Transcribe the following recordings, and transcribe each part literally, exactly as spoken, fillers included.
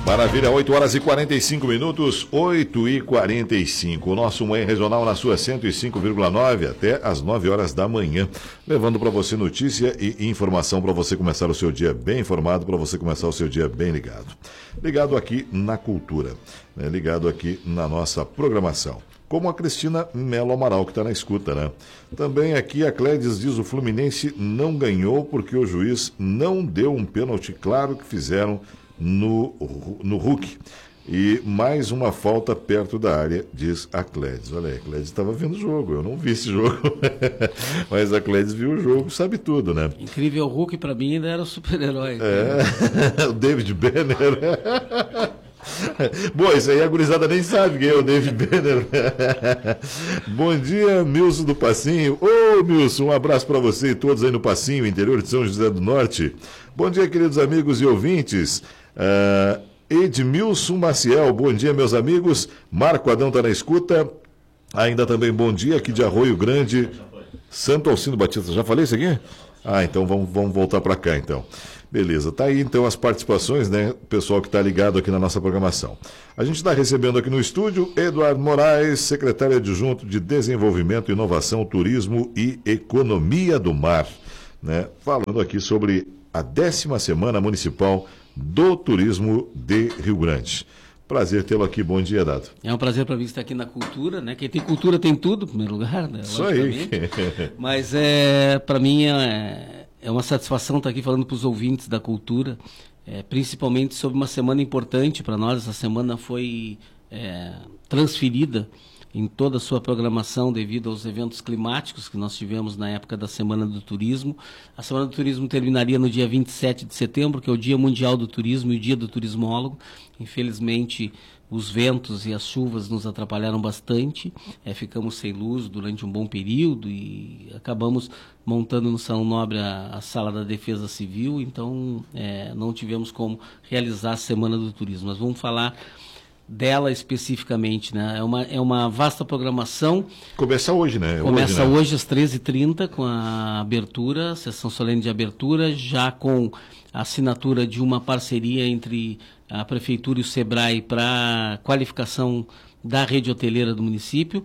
Maravilha, oito horas e quarenta e cinco minutos, oito e quarenta e cinco. O nosso Manhã Regional na sua cento e cinco vírgula nove até às nove horas da manhã, levando para você notícia e informação para você começar o seu dia bem informado, para você começar o seu dia bem ligado. Ligado aqui na cultura, né? Ligado aqui na nossa programação. Como a Cristina Melo Amaral, que está na escuta, né? Também aqui a Clédiz diz: o Fluminense não ganhou porque o juiz não deu um pênalti claro que fizeram no, no Hulk. E mais uma falta perto da área, diz a Clédiz. Olha aí, a Clédiz estava vendo o jogo, eu não vi esse jogo. Mas a Clédiz viu o jogo, sabe tudo, né? Incrível, o Hulk para mim ainda era o super-herói. É, o David Banner. Bom, isso aí a gurizada nem sabe quem é o David Banner. Bom dia, Milson do Passinho. Ô, Milson, um abraço para você e todos aí no Passinho, interior de São José do Norte. Bom dia, queridos amigos e ouvintes. Uh, Edmilson Maciel, bom dia, meus amigos. Marco Adão está na escuta. Ainda também bom dia aqui de Arroio Grande, Santo Alcindo Batista. Já falei isso aqui? Ah, então vamos, vamos voltar para cá, então. Beleza, tá aí então as participações, né, pessoal que está ligado aqui na nossa programação. A gente está recebendo aqui no estúdio Eduardo Moraes, secretário adjunto de Desenvolvimento, Inovação, Turismo e Economia do Mar, né, falando aqui sobre a décima Semana Municipal do Turismo de Rio Grande. Prazer tê-lo aqui, bom dia, Dado. É um prazer para mim estar aqui na cultura, né? Quem tem cultura tem tudo, em primeiro lugar, né? Isso aí. Mas é, para mim é, é uma satisfação estar aqui falando para os ouvintes da cultura, é, principalmente sobre uma semana importante para nós. Essa semana foi é, transferida em toda a sua programação devido aos eventos climáticos que nós tivemos na época da Semana do Turismo. A Semana do Turismo terminaria no dia vinte e sete de setembro, que é o Dia Mundial do Turismo e o Dia do Turismólogo. Infelizmente, os ventos e as chuvas nos atrapalharam bastante, é, ficamos sem luz durante um bom período e acabamos montando no Salão Nobre a, a Sala da Defesa Civil, então é, não tivemos como realizar a Semana do Turismo. Mas vamos falar dela especificamente, né? É uma, é uma vasta programação. Começa hoje, né? Começa hoje, né? hoje às treze e trinta com a abertura, a sessão solene de abertura, já com a assinatura de uma parceria entre a Prefeitura e o SEBRAE para qualificação da rede hoteleira do município.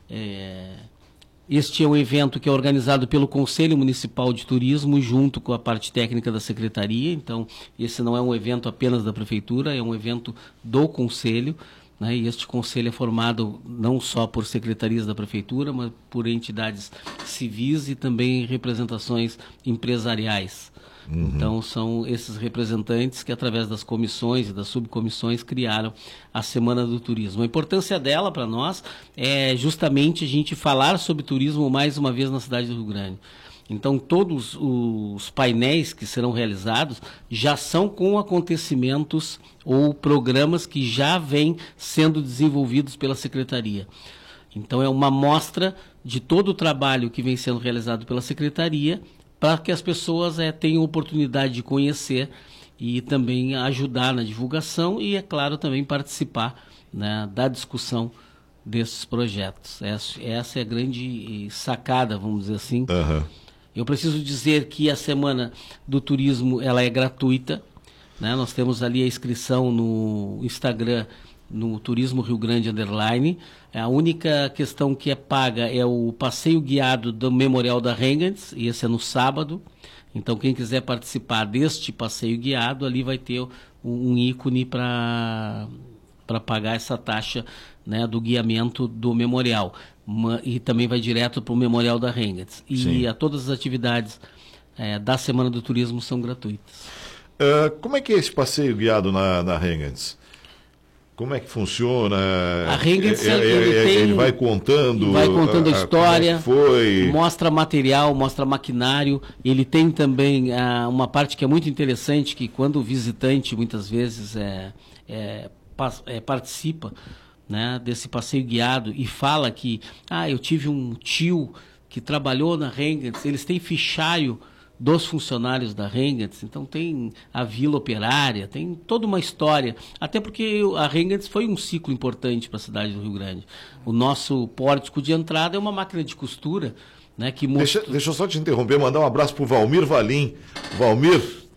É... Este é um evento que é organizado pelo Conselho Municipal de Turismo junto com a parte técnica da Secretaria. Então, esse não é um evento apenas da Prefeitura, é um evento do Conselho, né? E este Conselho é formado não só por secretarias da Prefeitura, mas por entidades civis e também representações empresariais. Uhum. Então, são esses representantes que, através das comissões e das subcomissões, criaram a Semana do Turismo. A importância dela para nós é justamente a gente falar sobre turismo mais uma vez na cidade do Rio Grande. Então, todos os painéis que serão realizados já são com acontecimentos ou programas que já vêm sendo desenvolvidos pela Secretaria. Então, é uma amostra de todo o trabalho que vem sendo realizado pela Secretaria, para que as pessoas é, tenham oportunidade de conhecer e também ajudar na divulgação e, é claro, também participar, né, da discussão desses projetos. Essa, essa é a grande sacada, vamos dizer assim. Uhum. Eu preciso dizer que a Semana do Turismo ela é gratuita, né? Nós temos ali a inscrição no Instagram, no Turismo Rio Grande Underline. A única questão que é paga é o passeio guiado do Memorial da Rengans, e esse é no sábado. Então, quem quiser participar deste passeio guiado, ali vai ter um, um ícone para para pagar essa taxa, né, do guiamento do memorial. Uma, e também vai direto para o Memorial da Rengans. E a, todas as atividades é, da Semana do Turismo são gratuitas. Uh, como é que é esse passeio guiado na, na Rengans? Como é que funciona? A Rengans, ele, ele, tem, ele vai contando, vai contando a, a história, a foi. Mostra material, mostra maquinário. Ele tem também ah, uma parte que é muito interessante, que quando o visitante muitas vezes é, é, é, participa, né, desse passeio guiado e fala que ah, eu tive um tio que trabalhou na Rengans, eles têm fichário dos funcionários da Rengans, então tem a Vila Operária, tem toda uma história, até porque a Rengans foi um ciclo importante para a cidade do Rio Grande. O nosso pórtico de entrada é uma máquina de costura, né, que mostra... deixa, deixa eu só te interromper, mandar um abraço para o Valmir Valim. Valmir,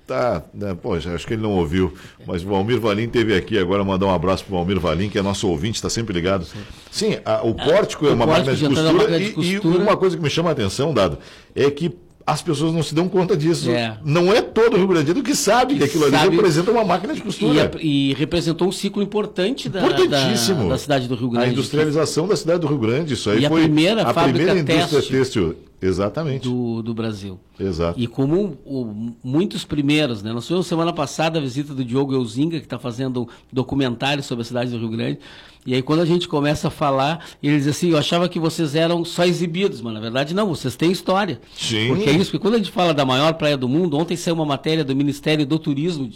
Tá, né, poxa, acho que ele não ouviu, mas o Valmir Valim esteve aqui agora, mandar um abraço para o Valmir Valim, que é nosso ouvinte, está sempre ligado. Sim, a, o pórtico é, é uma máquina de costura, máquina de costura. E, e uma coisa que me chama a atenção, Dado, é que as pessoas não se dão conta disso. É. Não é todo o Rio Grandeano que sabe que, que aquilo sabe, ali representa uma máquina de costura. E, e representou um ciclo importante da, da, da cidade do Rio Grande. A industrialização da cidade do Rio Grande, isso aí e foi a primeira, a fábrica primeira indústria teste têxtil. Exatamente. Do, do Brasil. Exato. E como o, muitos primeiros, né? Nós tivemos semana passada a visita do Diogo Elzinga, que está fazendo um documentário sobre a cidade do Rio Grande. E aí quando a gente começa a falar, ele diz assim, eu achava que vocês eram só exibidos, mas na verdade não, vocês têm história. Sim. Porque é isso, porque quando a gente fala da maior praia do mundo, ontem saiu uma matéria do Ministério do Turismo,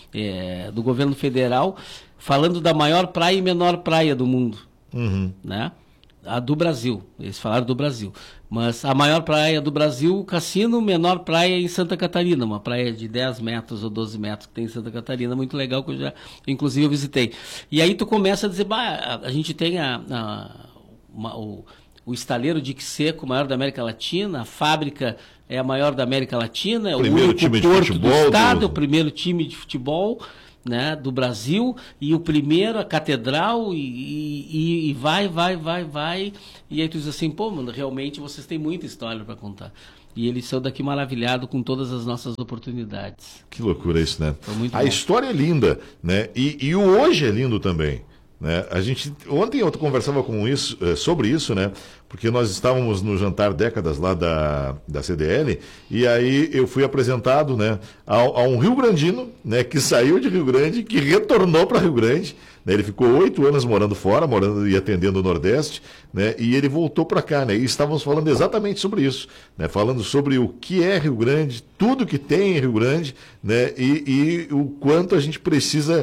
é, do governo federal, falando da maior praia e menor praia do mundo. Uhum. Né? A do Brasil, eles falaram do Brasil. Mas a maior praia do Brasil, Cassino, menor praia em Santa Catarina, uma praia de dez metros ou doze metros que tem em Santa Catarina, muito legal, que eu já, inclusive, eu visitei. E aí tu começa a dizer, bah, a, a gente tem a, a, uma, o, o estaleiro Dique Seco, maior da América Latina, a fábrica é a maior da América Latina, é o primeiro único time porto de futebol do estado, do... o primeiro time de futebol, né, do Brasil, e o primeiro, a catedral, e, e, e vai, vai, vai, vai, e aí tu diz assim, pô, mano, realmente vocês têm muita história para contar. E eles são daqui maravilhados com todas as nossas oportunidades. Que loucura isso, né? A bom. história é linda, né? E, e o hoje é lindo também. Né? A gente, ontem eu conversava com isso, sobre isso, né? Porque nós estávamos no jantar décadas lá da, da C D L, e aí eu fui apresentado, né, a, a um rio-grandino, né, que saiu de Rio Grande, que retornou para Rio Grande, né? Ele ficou oito anos morando fora, morando e atendendo o Nordeste, né? E ele voltou para cá, né? E estávamos falando exatamente sobre isso, né? Falando sobre o que é Rio Grande, tudo que tem em Rio Grande, né? E, e o quanto a gente precisa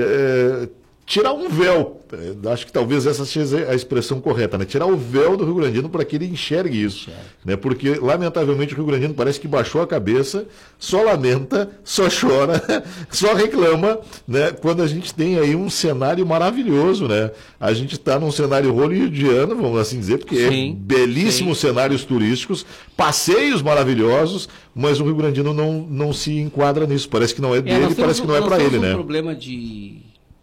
é, tirar um véu, acho que talvez essa seja a expressão correta, né? Tirar o véu do Rio Grandino para que ele enxergue isso, né? Porque lamentavelmente o Rio Grandino parece que baixou a cabeça, só lamenta, só chora, só reclama, né? Quando a gente tem aí um cenário maravilhoso, né? A gente está num cenário hollywoodiano, vamos assim dizer, porque sim, é belíssimos sim. cenários turísticos, passeios maravilhosos, mas o Rio Grandino não, não se enquadra nisso, parece que não é dele, é, parece que não é para ele, um né? problema de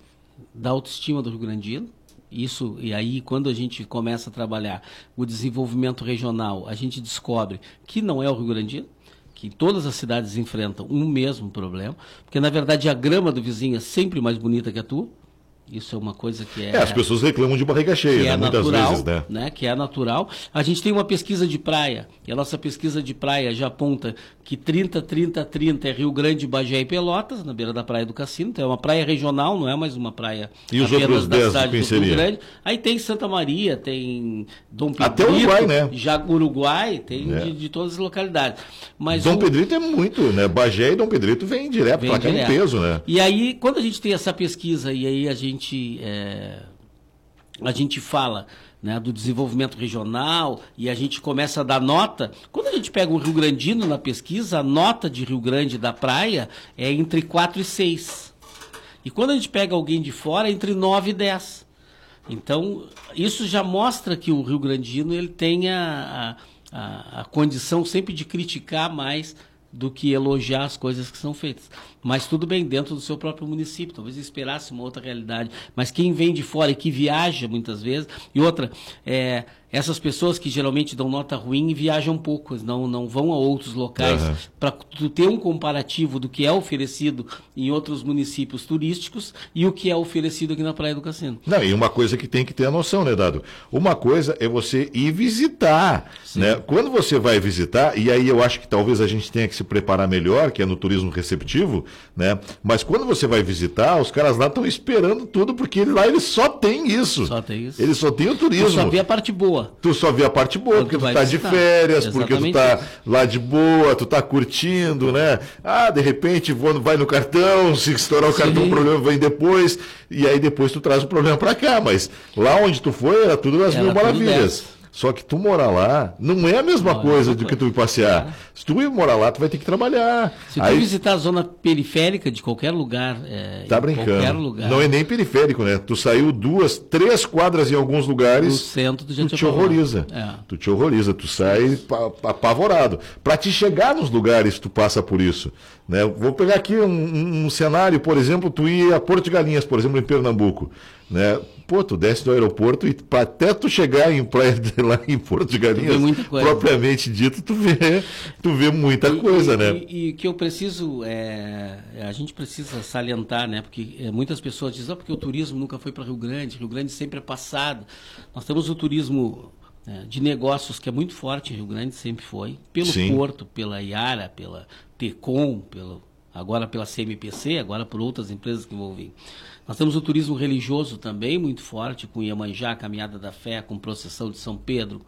da autoestima do Rio Grandino, isso, e aí quando a gente começa a trabalhar o desenvolvimento regional, a gente descobre que não é o Rio Grandino, que todas as cidades enfrentam um mesmo problema, porque na verdade a grama do vizinho é sempre mais bonita que a tua, isso é uma coisa que é... é as pessoas reclamam de barriga cheia, né? É Muitas natural, vezes, né? né? Que é natural. A gente tem uma pesquisa de praia, e a nossa pesquisa de praia já aponta que trinta, trinta, trinta é Rio Grande, Bagé e Pelotas, na beira da praia do Cassino, então é uma praia regional, não é mais uma praia e os outros da cidade do Rio Grande. Aí tem Santa Maria, tem Dom Pedrito, até o Uruguai, né? Já Uruguai, tem é. de, de todas as localidades. Mas Dom o... Pedrito é muito, né? Bagé e Dom Pedrito vêm direto para cá em peso, né? E aí, quando a gente tem essa pesquisa, e aí a gente... É... a gente fala, né, do desenvolvimento regional e a gente começa a dar nota. Quando a gente pega um Rio Grandino na pesquisa, a nota de Rio Grande da praia é entre quatro e seis. E quando a gente pega alguém de fora, é entre nove e dez. Então, isso já mostra que o Rio Grandino ele tem a, a, a condição sempre de criticar mais do que elogiar as coisas que são feitas. Mas tudo bem, dentro do seu próprio município, talvez esperasse uma outra realidade. Mas quem vem de fora e que viaja muitas vezes, e outra, é, essas pessoas que geralmente dão nota ruim viajam pouco, não, não vão a outros locais, uhum. para ter um comparativo do que é oferecido em outros municípios turísticos e o que é oferecido aqui na Praia do Cassino. Não, e uma coisa que tem que ter a noção, né, Dado? Uma coisa é você ir visitar, né? Quando você vai visitar, e aí eu acho que talvez a gente tenha que se preparar melhor, que é no turismo receptivo, né? Mas quando você vai visitar, os caras lá estão esperando tudo, porque lá eles só tem isso. Só tem isso. Eles só têm o turismo. Tu só vê a parte boa. Tu só vê a parte boa, quando porque tu, tu tá visitar. de férias, exatamente, porque tu tá isso. lá de boa, tu tá curtindo, né? Ah, de repente vou, vai no cartão, se estourar o Sim. cartão, o problema vem depois, e aí depois tu traz o problema pra cá, mas lá onde tu foi era tudo das mil maravilhas. Só que tu morar lá não é a mesma não, coisa é do que tu ir passear. É. Se tu ir morar lá, tu vai ter que trabalhar. Se aí... tu visitar a zona periférica de qualquer lugar... É, tá brincando. Qualquer lugar. Não é nem periférico, né? Tu saiu duas, três quadras em alguns lugares... No centro, tu já tu te horroriza. É. Tu te horroriza. Tu sai apavorado. Para te chegar nos lugares, tu passa por isso. né? Vou pegar aqui um, um, um cenário, por exemplo, tu ir a Porto de Galinhas, por exemplo, em Pernambuco, né? Pô, tu desce do aeroporto e pra, até tu chegar em praia de lá em Porto de Galinhas, propriamente dito, tu vê, tu vê muita e, coisa, e, né? E, e que eu preciso, é, a gente precisa salientar, né? Porque é, muitas pessoas dizem, ah, porque o turismo nunca foi para Rio Grande, Rio Grande sempre é passado. Nós temos o turismo é, de negócios que é muito forte em Rio Grande, sempre foi, pelo Sim. Porto, pela Iara, pela Tecom, pelo, agora pela C M P C, agora por outras empresas que vão vir. Nós temos o turismo religioso também muito forte, com Iemanjá, Caminhada da Fé, com processão de São Pedro.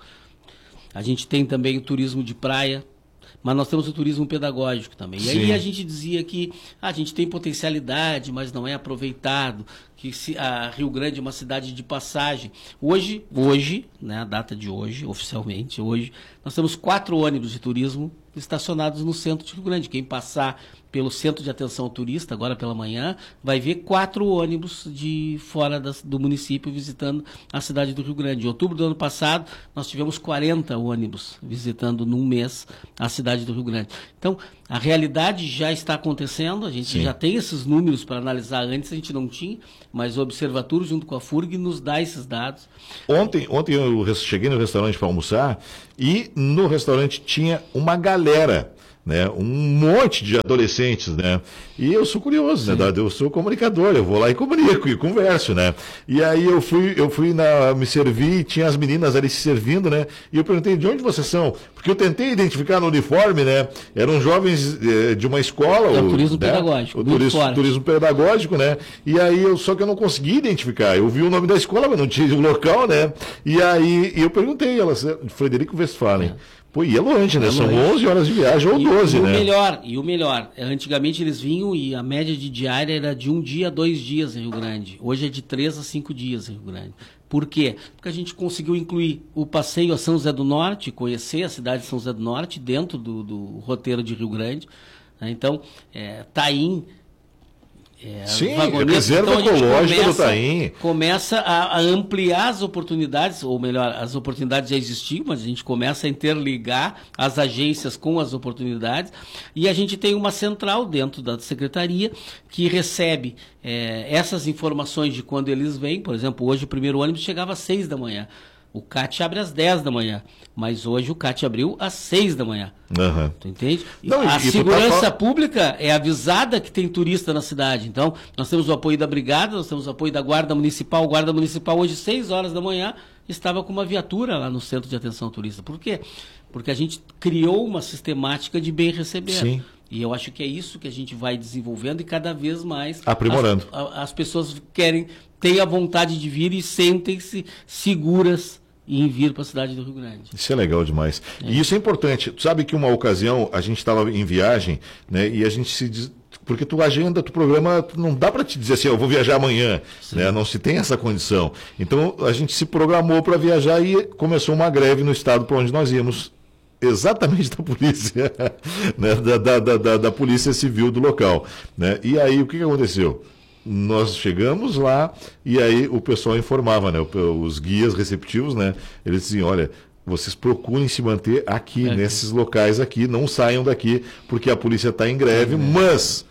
A gente tem também o turismo de praia, mas nós temos o turismo pedagógico também. E aí a gente dizia que ah, a gente tem potencialidade, mas não é aproveitado, que se, a Rio Grande é uma cidade de passagem. Hoje, hoje, né, a data de hoje, oficialmente, hoje, nós temos quatro ônibus de turismo estacionados no centro de Rio Grande. Quem passar pelo Centro de Atenção ao Turista, agora pela manhã, vai ver quatro ônibus de fora das, do município visitando a cidade do Rio Grande. Em outubro do ano passado, nós tivemos quarenta ônibus visitando num mês a cidade do Rio Grande. Então, a realidade já está acontecendo, a gente Sim. já tem esses números para analisar. Antes a gente não tinha, mas o Observatório, junto com a FURG, nos dá esses dados. Ontem, ontem eu cheguei no restaurante para almoçar e no restaurante tinha uma galera, né, um monte de adolescentes, né, e eu sou curioso, né, Dado? Eu sou comunicador, eu vou lá e comunico e converso, né, e aí eu fui, eu fui na, me servir e tinha as meninas ali se servindo, né, e eu perguntei de onde vocês são, porque eu tentei identificar no uniforme, né, eram jovens eh, de uma escola. É o o turismo né, pedagógico, o turismo, turismo pedagógico, né, e aí eu, só que eu não consegui identificar, eu vi o nome da escola, mas não tinha o local, né, e aí eu perguntei, elas, Frederico Westphalen, é. Pô, e é longe, né? É São longe. onze horas de viagem ou e, doze, e né? O melhor, e o melhor, antigamente eles vinham e a média de diária era de um dia a dois dias em Rio Grande. Hoje é de três a cinco dias em Rio Grande. Por quê? Porque a gente conseguiu incluir o passeio a São José do Norte, conhecer a cidade de São José do Norte dentro do, do roteiro de Rio Grande. Né? Então, é, Taim... É, Sim, reserva então, ecológica do Taim. Começa a, a ampliar as oportunidades, ou melhor, as oportunidades já existiam, mas a gente começa a interligar as agências com as oportunidades, e a gente tem uma central dentro da secretaria que recebe é, essas informações de quando eles vêm. Por exemplo, hoje o primeiro ônibus chegava às seis da manhã. O C A T abre às dez da manhã, mas hoje o C A T abriu às seis da manhã. Uhum. Tu entende? Não, a e, segurança tá... pública é avisada que tem turista na cidade. Então, nós temos o apoio da Brigada, nós temos o apoio da Guarda Municipal. A Guarda Municipal, hoje, seis horas da manhã, estava com uma viatura lá no Centro de Atenção ao Turista. Por quê? Porque a gente criou uma sistemática de bem receber. Sim. E eu acho que é isso que a gente vai desenvolvendo e cada vez mais... Aprimorando. As, as pessoas querem, têm a vontade de vir e sentem-se seguras em vir para a cidade do Rio Grande. Isso é legal demais. É. E isso é importante. Tu sabe que uma ocasião a gente estava em viagem, né, e a gente se diz, porque tu agenda, tu programa, não dá para te dizer assim, eu vou viajar amanhã, né, não se tem essa condição. Então a gente se programou para viajar e começou uma greve no estado para onde nós íamos. Exatamente da polícia, né, da, da, da, da polícia civil do local, né? E aí o que, que aconteceu? Nós chegamos lá e aí o pessoal informava, né? Os guias receptivos, né? Eles diziam, olha, vocês procurem se manter aqui, é nesses locais aqui, não saiam daqui, porque a polícia está em greve, é mas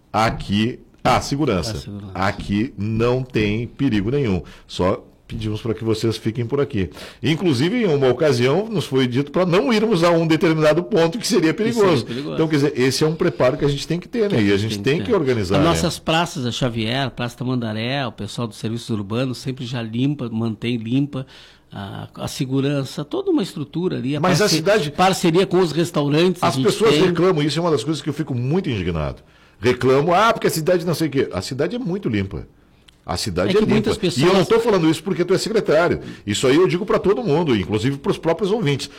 aqui há segurança. segurança. Aqui não tem perigo nenhum. Só pedimos para que vocês fiquem por aqui. Inclusive, em uma ocasião, nos foi dito para não irmos a um determinado ponto que seria perigoso. perigoso. Então, quer dizer, esse é um preparo que a gente tem que ter, né? E a gente tem, tem que, que organizar. As nossas né? praças, a Xavier, Praça Tamandaré, o pessoal dos serviços urbanos sempre já limpa, mantém limpa a, a segurança, toda uma estrutura ali. A Mas parce... a cidade... Parceria com os restaurantes. As pessoas tem... reclamam, isso é uma das coisas que eu fico muito indignado. Reclamam, ah, porque a cidade não sei o quê. A cidade é muito limpa. A cidade é, é limpa. Pessoas... E eu não estou falando isso porque tu é secretário. Isso aí eu digo para todo mundo, inclusive para os próprios ouvintes.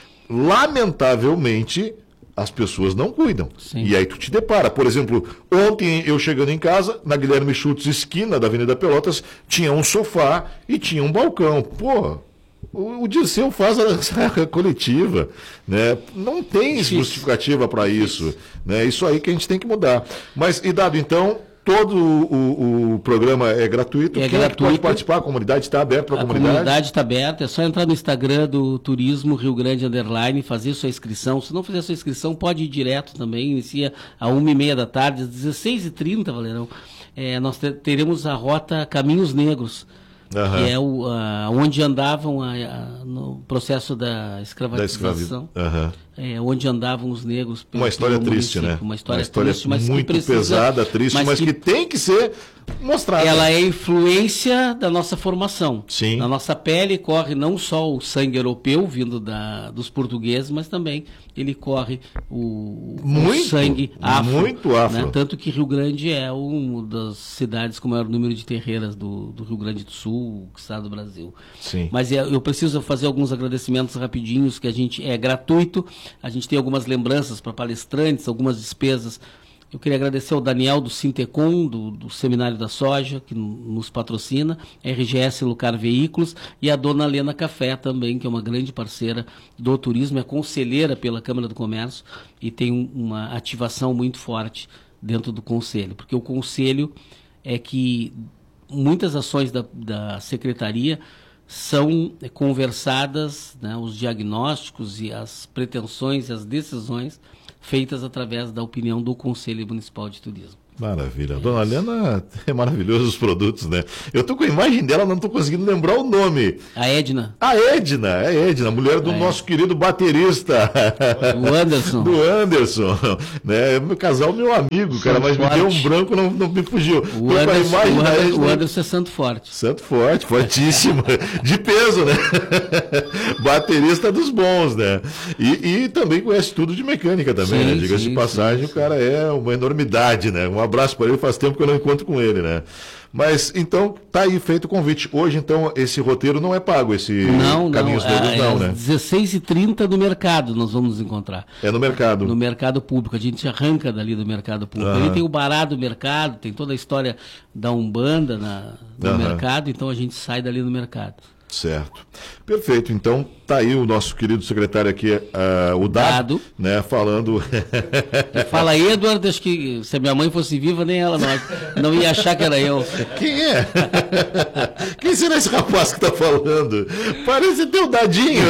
Lamentavelmente, as pessoas não cuidam. Sim. E aí tu te depara. Por exemplo, ontem eu chegando em casa, na Guilherme Schultz, esquina da Avenida Pelotas, tinha um sofá e tinha um balcão. Pô, o, o Dirceu faz a, a coletiva, né? Não tem justificativa para isso. Né? Isso aí que a gente tem que mudar. Mas, e dado então... todo o, o programa é gratuito. É Quem gratuito. é que pode participar? A comunidade está aberta para a comunidade? A comunidade está aberta, é só entrar no Instagram do Turismo Rio Grande Underline, fazer sua inscrição. Se não fizer sua inscrição, pode ir direto também. Inicia às uma e meia da tarde, às dezesseis e trinta, Valerão. É, nós ter, teremos a rota Caminhos Negros. Uhum. Que é o, a, onde andavam a, a, no processo da escravização, da uhum. é, onde andavam os negros. Pelo, uma história triste, né? Uma história, uma história triste, mas muito que precisa, pesada, triste, mas, mas que, que tem que ser mostrada. Ela é influência da nossa formação. Sim. Na nossa pele corre não só o sangue europeu vindo da, dos portugueses, mas também ele corre o, muito, o sangue afro. Muito afro. Né? Tanto que Rio Grande é uma das cidades com o maior número de terreiras do, do Rio Grande do Sul, estado do Brasil. Sim. Mas é, eu preciso fazer alguns agradecimentos rapidinhos, que a gente é gratuito, a gente tem algumas lembranças para palestrantes, algumas despesas. Eu queria agradecer ao Daniel do Sintecom, do, do Seminário da Soja, que nos patrocina, a R G S Lucar Veículos e a dona Lena Café também, que é uma grande parceira do turismo, é conselheira pela Câmara do Comércio e tem um, uma ativação muito forte dentro do Conselho, porque o Conselho é que muitas ações da, da Secretaria são conversadas, né, os diagnósticos e as pretensões e as decisões feitas através da opinião do Conselho Municipal de Turismo. Maravilha. É Dona Helena, é maravilhoso os produtos, né? Eu tô com a imagem dela, não tô conseguindo lembrar o nome. A Edna. A Edna, é a Edna, mulher do a nosso Edna. querido baterista. Do Anderson. Do Anderson. Né? Meu casal, meu amigo, Santo cara, mas forte. Me deu um branco, não, não me fugiu. O Anderson, o, Anderson, o Anderson é Santo Forte. Santo Forte, fortíssimo. De peso, né? Baterista dos bons, né? E, e também conhece tudo de mecânica também, sim, né? Diga-se de passagem, sim, o cara é uma enormidade, né? Uma abraço para ele, faz tempo que eu não encontro com ele, né? Mas, então, tá aí feito o convite. Hoje, então, esse roteiro não é pago, esse não, Caminhos não, Negros é, não, é né? dezesseis e trinta no mercado nós vamos nos encontrar. É no mercado. No mercado público. A gente arranca dali do mercado público. Uhum. Ali tem o bará do mercado, tem toda a história da Umbanda na, no uhum. mercado, então a gente sai dali no mercado. Certo. Perfeito. Então, tá aí o nosso querido secretário aqui, uh, o Dado, Dado, né, falando... Fala aí, Eduardo, acho que se a minha mãe fosse viva, nem ela não, não ia achar que era eu. Quem é? Quem será esse rapaz que tá falando? Parece ter o Dadinho.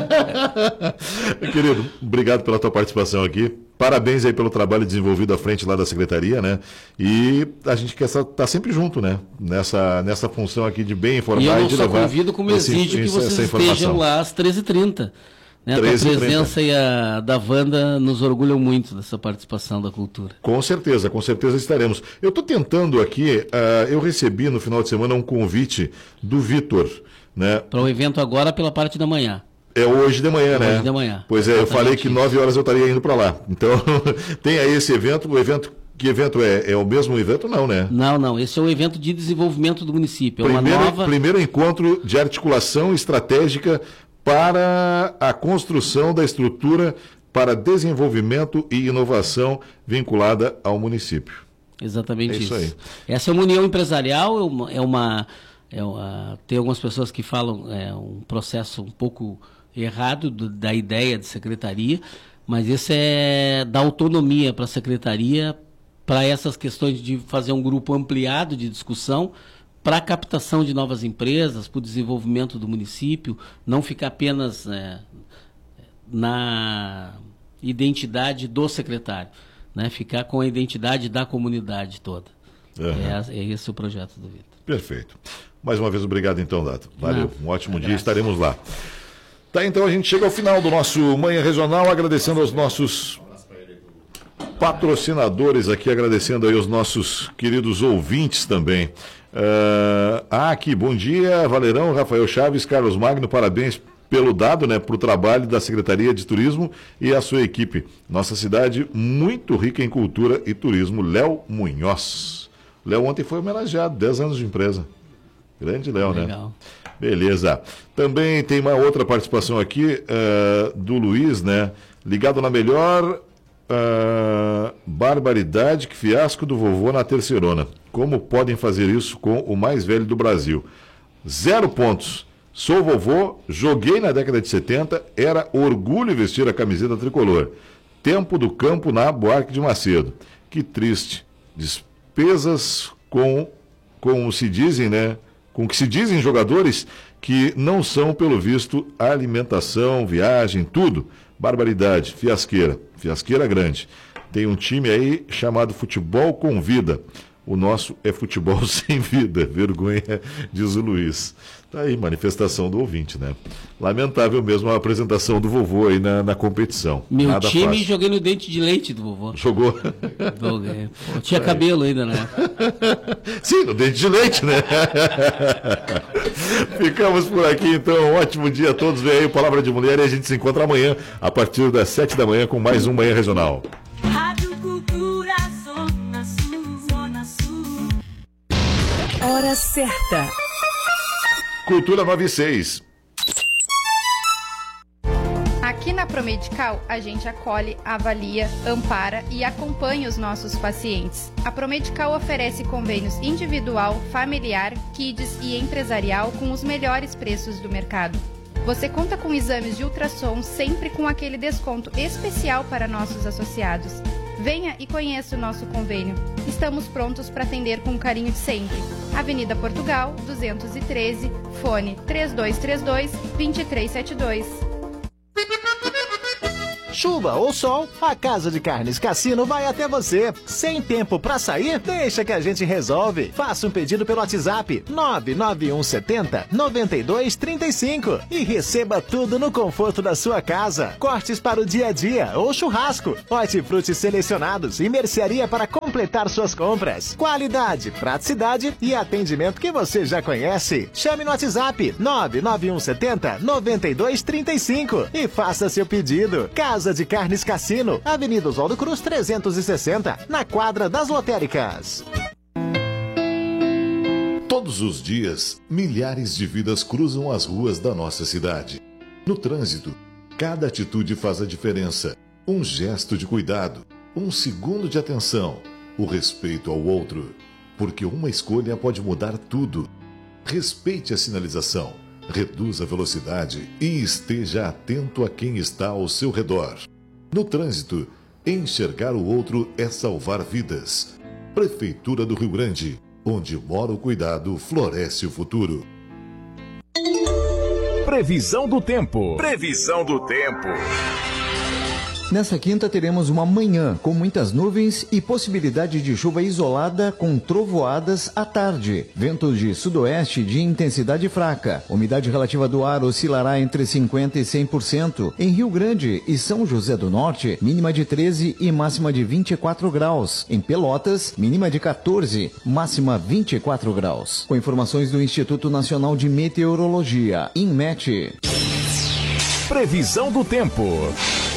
Querido, obrigado pela tua participação aqui. Parabéns aí pelo trabalho desenvolvido à frente lá da Secretaria, né? E a gente quer estar tá sempre junto, né? Nessa, nessa função aqui de bem informar e, eu não e de só levar convido como exige que vocês estejam lá às treze e trinta. Né? A presença e a da Wanda nos orgulham muito dessa participação da cultura. Com certeza, com certeza estaremos. Eu estou tentando aqui, uh, eu recebi no final de semana um convite do Vitor, né? Para o evento agora pela parte da manhã. É hoje de manhã, é né? Hoje de manhã. Pois é, eu falei que nove horas eu estaria indo para lá. Então, tem aí esse evento. O evento, que evento é? É o mesmo evento? Não, né? Não, não. Esse é o evento de desenvolvimento do município. É primeiro, uma nova... primeiro encontro de articulação estratégica para a construção da estrutura para desenvolvimento e inovação vinculada ao município. Exatamente é isso. isso aí. Essa é uma união empresarial, é uma... É uma, é uma tem algumas pessoas que falam é um processo um pouco errado do, da ideia de secretaria, mas esse é da autonomia para a secretaria, para essas questões de fazer um grupo ampliado de discussão, para a captação de novas empresas, para o desenvolvimento do município, não ficar apenas é, na identidade do secretário, né? Ficar com a identidade da comunidade toda. Uhum. É, é esse o projeto do Vitor. Perfeito. Mais uma vez, obrigado então, Dato. Valeu, um ótimo Graças. dia, estaremos lá. Tá, então a gente chega ao final do nosso Manhã Regional, agradecendo aos nossos patrocinadores aqui, agradecendo aí os nossos queridos ouvintes também. Uh, ah, aqui, bom dia, Valerão, Rafael Chaves, Carlos Magno, parabéns pelo dado, né, para o trabalho da Secretaria de Turismo e a sua equipe. Nossa cidade muito rica em cultura e turismo. Léo Munhoz. Léo ontem foi homenageado, dez anos de empresa. Grande Léo, né? Legal. Beleza. Também tem uma outra participação aqui uh, do Luiz, né? Ligado na melhor uh, barbaridade, que fiasco do vovô na terceirona. Como podem fazer isso com o mais velho do Brasil? Zero pontos. Sou vovô, joguei na década de setenta, era orgulho vestir a camiseta tricolor. Tempo do campo na Buarque de Macedo. Que triste. Des despesas com, como se dizem, né? Com que se dizem jogadores que não são, pelo visto, alimentação, viagem, tudo. Barbaridade, fiasqueira, fiasqueira grande. Tem um time aí chamado Futebol com Vida. O nosso é futebol sem vida. Vergonha, diz o Luiz. Tá aí, manifestação do ouvinte, né? Lamentável mesmo a apresentação do vovô aí na, na competição. Meu Nada time, fácil. joguei no dente de leite do vovô. Jogou? Joguei. Pô, tinha cabelo ainda, né? Sim, no dente de leite, né? Ficamos por aqui, então. Um ótimo dia a todos. Vem aí o Palavra de Mulher e a gente se encontra amanhã, a partir das sete da manhã, com mais um Manhã Regional. Rádio Cultura, Zona Sul, Zona Sul. Hora certa. Cultura noventa e seis. Aqui na Promedical, a gente acolhe, avalia, ampara e acompanha os nossos pacientes. A Promedical oferece convênios individual, familiar, kids e empresarial com os melhores preços do mercado. Você conta com exames de ultrassom sempre com aquele desconto especial para nossos associados. Venha e conheça o nosso convênio. Estamos prontos para atender com o carinho de sempre. Avenida Portugal, duzentos e treze, fone três dois três dois, dois três sete dois. Chuva ou sol, a Casa de Carnes Cassino vai até você. Sem tempo pra sair? Deixa que a gente resolve. Faça um pedido pelo WhatsApp nove nove um sete zero, nove dois três cinco e receba tudo no conforto da sua casa. Cortes para o dia a dia ou churrasco, hortifrutis selecionados e mercearia para completar suas compras. Qualidade, praticidade e atendimento que você já conhece. Chame no WhatsApp nove nove um sete zero, nove dois três cinco e faça seu pedido. Casa de Carnes Cassino, Avenida Oswaldo Cruz trezentos e sessenta, na quadra das lotéricas. Todos os dias, milhares de vidas cruzam as ruas da nossa cidade. No trânsito, cada atitude faz a diferença. Um gesto de cuidado, um segundo de atenção, o respeito ao outro. Porque uma escolha pode mudar tudo. Respeite a sinalização. Reduza a velocidade e esteja atento a quem está ao seu redor. No trânsito, enxergar o outro é salvar vidas. Prefeitura do Rio Grande, onde mora o cuidado, floresce o futuro. Previsão do tempo. Previsão do tempo. Nessa quinta teremos uma manhã com muitas nuvens e possibilidade de chuva isolada com trovoadas à tarde. Ventos de sudoeste de intensidade fraca. Umidade relativa do ar oscilará entre cinquenta por cento e cem por cento. Em Rio Grande e São José do Norte, mínima de treze e máxima de vinte e quatro graus. Em Pelotas, mínima de quatorze, máxima vinte e quatro graus. Com informações do Instituto Nacional de Meteorologia, INMET. Previsão do tempo.